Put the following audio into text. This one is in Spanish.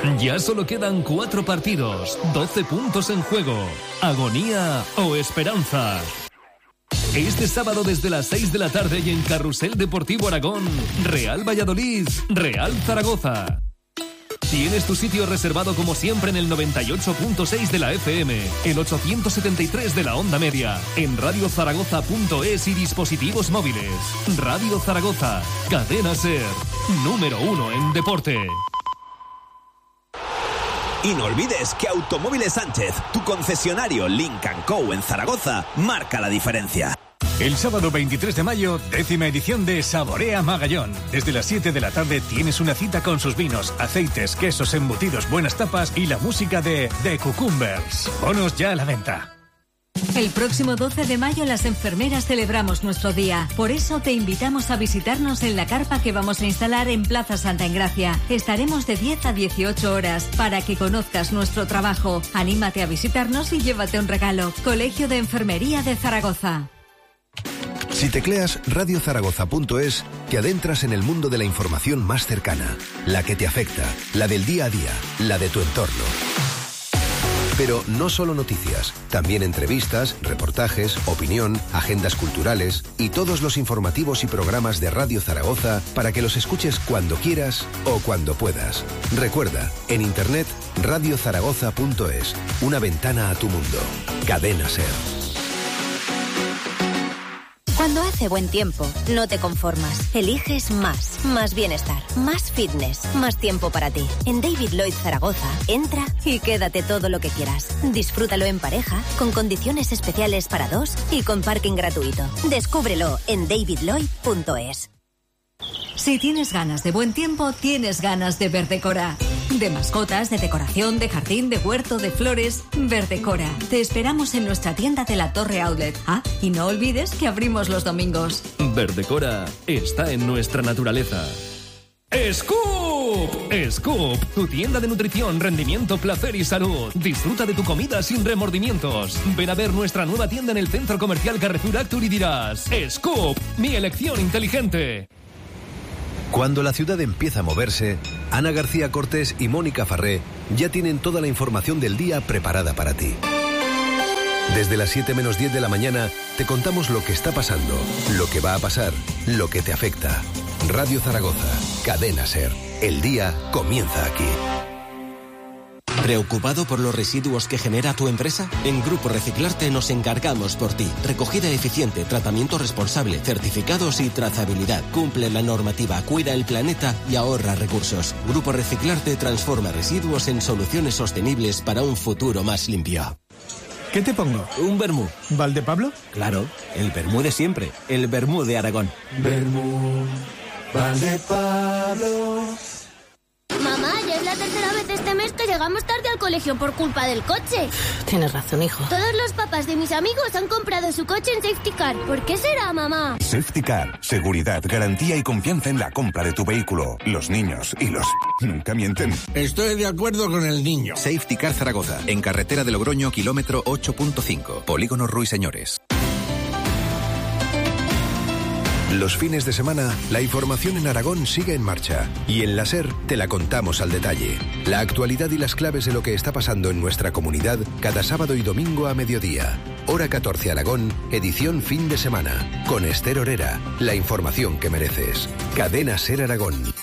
Ya solo quedan 4 partidos, 12 puntos en juego. ¿Agonía o esperanza? Este sábado desde las 6 de la tarde y en Carrusel Deportivo Aragón, Real Valladolid, Real Zaragoza. Tienes tu sitio reservado como siempre en el 98.6 de la FM, el 873 de la onda media, en radiozaragoza.es y dispositivos móviles. Radio Zaragoza, cadena SER, número 1 en deporte. Y no olvides que Automóviles Sánchez, tu concesionario Lynk & Co en Zaragoza, marca la diferencia. El sábado 23 de mayo, 10ª edición de Saborea Magallón. Desde las 7 de la tarde tienes una cita con sus vinos, aceites, quesos, embutidos, buenas tapas y la música de The Cucumbers. Bonos ya a la venta. El próximo 12 de mayo las enfermeras celebramos nuestro día. Por eso te invitamos a visitarnos en la carpa que vamos a instalar en Plaza Santa Engracia. Estaremos de 10 a 18 horas para que conozcas nuestro trabajo. Anímate a visitarnos y llévate un regalo. Colegio de Enfermería de Zaragoza. Si tecleas radiozaragoza.es, te adentras en el mundo de la información más cercana, la que te afecta, la del día a día, la de tu entorno. Pero no solo noticias, también entrevistas, reportajes, opinión, agendas culturales y todos los informativos y programas de Radio Zaragoza para que los escuches cuando quieras o cuando puedas. Recuerda, en internet radiozaragoza.es, una ventana a tu mundo. Cadena SER. Cuando hace buen tiempo, no te conformas. Eliges más bienestar, más fitness, más tiempo para ti. En David Lloyd Zaragoza, entra y quédate todo lo que quieras. Disfrútalo en pareja, con condiciones especiales para 2 y con parking gratuito. Descúbrelo en davidlloyd.es. Si tienes ganas de buen tiempo, tienes ganas de Verdecora. De mascotas, de decoración, de jardín, de huerto, de flores. Verdecora. Te esperamos en nuestra tienda de la Torre Outlet. Ah, y no olvides que abrimos los domingos. Verdecora está en nuestra naturaleza. ¡Scoop! Scoop, tu tienda de nutrición, rendimiento, placer y salud. Disfruta de tu comida sin remordimientos. Ven a ver nuestra nueva tienda en el Centro Comercial Carrefour Actur y dirás: Scoop, mi elección inteligente. Cuando la ciudad empieza a moverse, Ana García Cortés y Mónica Farré ya tienen toda la información del día preparada para ti. Desde las 7 menos 10 de la mañana te contamos lo que está pasando, lo que va a pasar, lo que te afecta. Radio Zaragoza, cadena SER. El día comienza aquí. ¿Preocupado por los residuos que genera tu empresa? En Grupo Reciclarte nos encargamos por ti. Recogida eficiente, tratamiento responsable, certificados y trazabilidad. Cumple la normativa, cuida el planeta y ahorra recursos. Grupo Reciclarte transforma residuos en soluciones sostenibles para un futuro más limpio. ¿Qué te pongo? Un vermú. ¿Valdepablo? Claro, el vermú de siempre. El vermú de Aragón. Vermú, Valdepablo. Mamá, ya es la tercera vez este mes que llegamos tarde al colegio por culpa del coche. Tienes razón, hijo. Todos los papás de mis amigos han comprado su coche en Safety Car. ¿Por qué será, mamá? Safety Car. Seguridad, garantía y confianza en la compra de tu vehículo. Los niños y los... nunca mienten. Estoy de acuerdo con el niño. Safety Car Zaragoza. En carretera de Logroño, kilómetro 8.5. Polígono Ruiseñores. Los fines de semana, la información en Aragón sigue en marcha y en la SER te la contamos al detalle. La actualidad y las claves de lo que está pasando en nuestra comunidad cada sábado y domingo a mediodía. Hora 14 Aragón, edición fin de semana. Con Esther Orera, la información que mereces. Cadena SER Aragón.